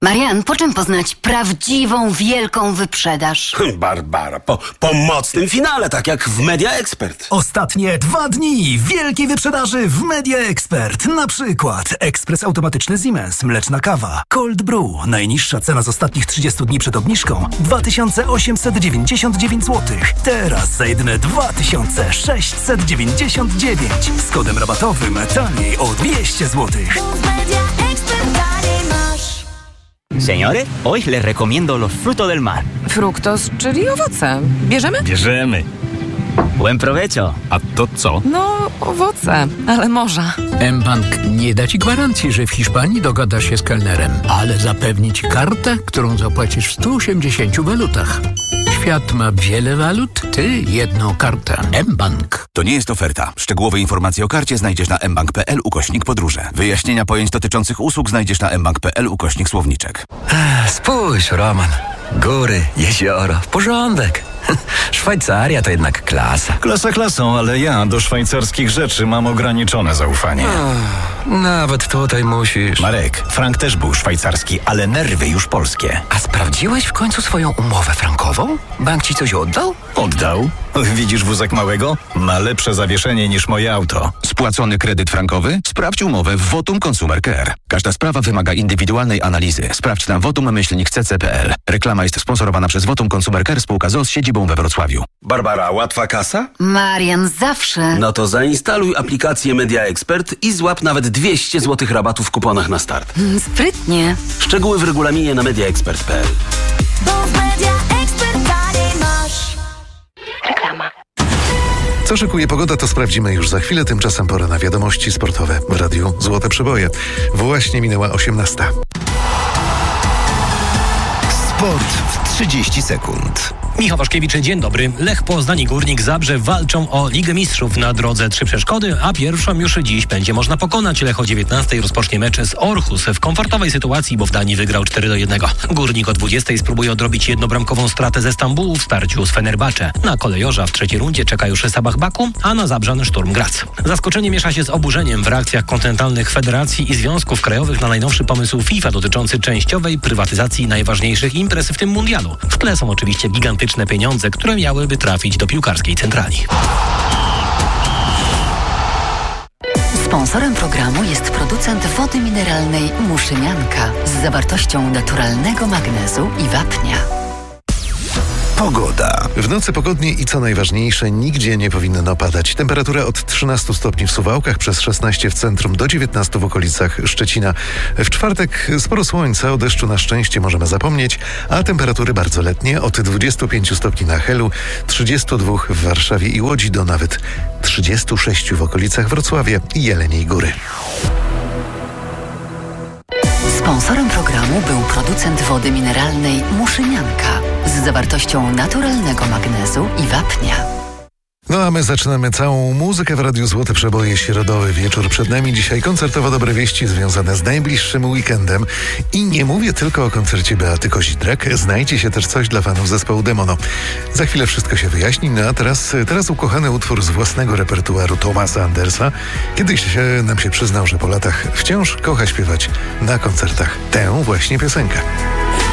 Marian, po czym poznać prawdziwą, wielką wyprzedaż? Barbara, po mocnym finale, tak jak w Media Expert. Ostatnie 2 dni wielkiej wyprzedaży w Media Expert. Na przykład ekspres automatyczny Siemens, mleczna kawa, Cold Brew. Najniższa cena z ostatnich 30 dni przed obniżką 2899 zł. Teraz za jedyne 2699. Z kodem rabatowym taniej o 200 zł. Señores, hoy les recomiendo los frutos del mar. Fruktos, czyli owoce. Bierzemy? Bierzemy. Buen provecho. A to co? No, owoce, ale morza. mBank nie da ci gwarancji, że w Hiszpanii dogada się z kelnerem, ale zapewni ci kartę, którą zapłacisz w 180 walutach. Świat ma wiele walut, ty jedną kartę. mBank. To nie jest oferta. Szczegółowe informacje o karcie znajdziesz na mbank.pl/podróże. Wyjaśnienia pojęć dotyczących usług znajdziesz na mbank.pl/słowniczek. Spójrz, Roman. Góry, jezioro, porządek. Szwajcaria to jednak klasa. Klasa klasą, ale ja do szwajcarskich rzeczy mam ograniczone zaufanie. Nawet tutaj musisz. Marek, frank też był szwajcarski, ale nerwy już polskie. A sprawdziłeś w końcu swoją umowę frankową? Bank ci coś oddał? Oddał? Widzisz wózek małego? Ma lepsze zawieszenie niż moje auto. Spłacony kredyt frankowy? Sprawdź umowę w Votum Consumer Care. Każda sprawa wymaga indywidualnej analizy. Sprawdź na votum-cc.pl. Reklama jest sponsorowana przez Votum Consumer Care, spółka z siedzibą we Wrocławiu. Barbara, łatwa kasa? Marian, zawsze. No to zainstaluj aplikację Media Expert i złap nawet 200 zł rabatu w kuponach na start. Sprytnie. Szczegóły w regulaminie na mediaexpert.pl. Bo w Media Expert taniej masz. Reklama. Co szykuje pogoda, to sprawdzimy już za chwilę. Tymczasem pora na wiadomości sportowe w Radiu Złote Przeboje. Właśnie minęła 18. Sport w 30 sekund. Michał Waszkiewicz, dzień dobry. Lech Poznań i Górnik Zabrze walczą o Ligę Mistrzów. Na drodze 3 przeszkody, a pierwszą już dziś będzie można pokonać. Lech o 19 rozpocznie mecz z Orhus w komfortowej sytuacji, bo w Danii wygrał 4-1. Górnik o 20 spróbuje odrobić jednobramkową stratę ze Stambułu w starciu z Fenerbahce. Na kolejorza w trzeciej rundzie czeka już Sabah Baku, a na Zabrzan Szturm Graz. Zaskoczenie miesza się z oburzeniem w reakcjach kontynentalnych federacji i związków krajowych na najnowszy pomysł FIFA dotyczący częściowej prywatyzacji najważniejszych imprez, w tym mundialu. W tle są oczywiście gigantyczne pieniądze, które miałyby trafić do piłkarskiej centrali. Sponsorem programu jest producent wody mineralnej Muszymianka z zawartością naturalnego magnezu i wapnia. Pogoda. W nocy pogodnie i co najważniejsze, nigdzie nie powinno padać. Temperatura od 13 stopni w Suwałkach, przez 16 w centrum, do 19 w okolicach Szczecina. W czwartek sporo słońca, o deszczu na szczęście możemy zapomnieć, a temperatury bardzo letnie, od 25 stopni na Helu, 32 w Warszawie i Łodzi, do nawet 36 w okolicach Wrocławia i Jeleniej Góry. Sponsorem programu był producent wody mineralnej Muszymianka z zawartością naturalnego magnezu i wapnia. No a my zaczynamy całą muzykę w Radiu Złote Przeboje. Środowy wieczór przed nami. Dzisiaj koncertowo dobre wieści związane z najbliższym weekendem. I nie mówię tylko o koncercie Beaty Kozidrak. Znajdzie się też coś dla fanów zespołu Demono. Za chwilę wszystko się wyjaśni. No a teraz ukochany utwór z własnego repertuaru Thomasa Andersa. Kiedyś nam się przyznał, że po latach wciąż kocha śpiewać na koncertach tę właśnie piosenkę.